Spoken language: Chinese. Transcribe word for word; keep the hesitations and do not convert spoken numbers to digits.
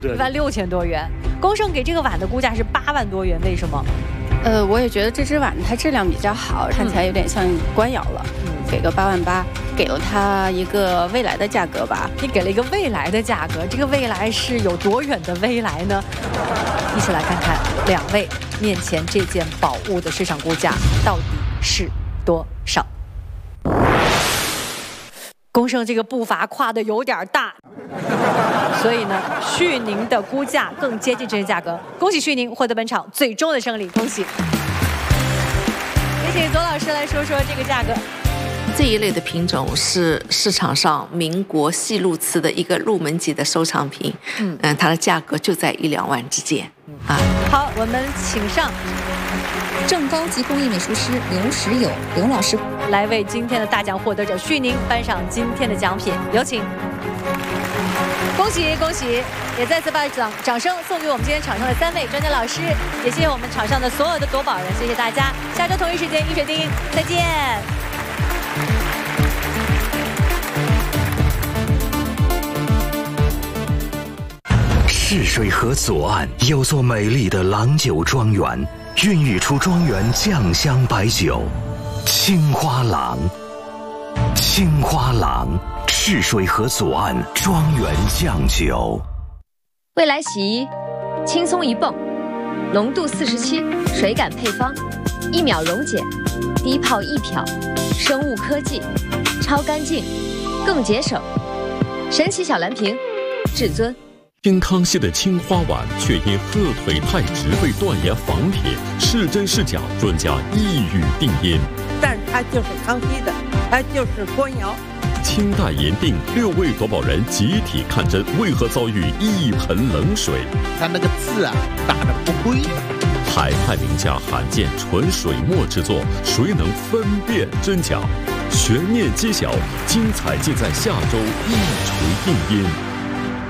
一万六千多元。公胜给这个碗的估价是八万多元，为什么？ 呃，我也觉得这只碗它质量比较好，看起来有点像官窑了，嗯，给个八万八，给了它一个未来的价格吧。 你给了一个未来的价格，这个未来是有多远的未来呢？一起来看看两位面前这件宝物的市场估价到底是多少。公胜这个步伐跨得有点大，所以呢，旭宁的估价更接近这些价格。恭喜旭宁获得本场最终的胜利，恭喜！也请左老师来说说这个价格。 这一类的品种是市场上民国细路瓷的一个入门级的收藏品，嗯嗯，它的价格就在一两万之间，啊。 好，我们请上正高级工艺美术师刘石友刘老师来为今天的大奖获得者旭宁颁上今天的奖品，有请。恭喜恭喜！也再次把掌掌声送给我们今天场上的三位专家老师，也谢谢我们场上的所有的夺宝人，谢谢大家。下周同一时间饮水丁再见。 泗水河左岸有座美丽的郎酒庄园，孕育出庄园酱香白酒青花郎。青花郎，泗水河左岸庄园酱酒。 未来洗衣，轻松一泵，浓度四十七，水感配方，一秒溶解，低泡一漂，生物科技，超干净，更节省。神奇小蓝瓶，至尊。 因康熙的青花碗却因鹤腿太直被断言仿品，是真是假，专家一语定音。 但是它就是康熙的，它就是官窑。 清代银锭，六位夺宝人集体看真，为何遭遇一盆冷水？ 它那个字啊，打得不规。 海派名家罕见纯水墨制作，谁能分辨真假？悬念揭晓，精彩尽在下周一锤定音。